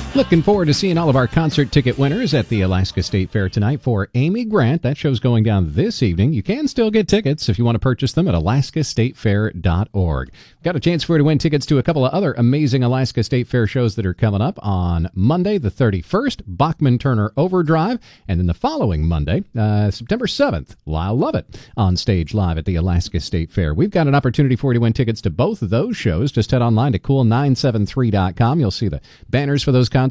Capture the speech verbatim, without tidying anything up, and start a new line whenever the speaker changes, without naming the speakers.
Looking forward to seeing all of our concert ticket winners at the Alaska State Fair tonight for Amy Grant. That show's going down this evening. You can still get tickets if you want to purchase them at alaska state fair dot org. Got a chance for you to win tickets to a couple of other amazing Alaska State Fair shows that are coming up on Monday the thirty-first, Bachman Turner Overdrive, and then the following Monday, uh, September seventh, Lyle Lovett on stage live at the Alaska State Fair. We've got an opportunity for you to win tickets to both of those shows. Just head online to cool nine seven three dot com. You'll see the banners for those concerts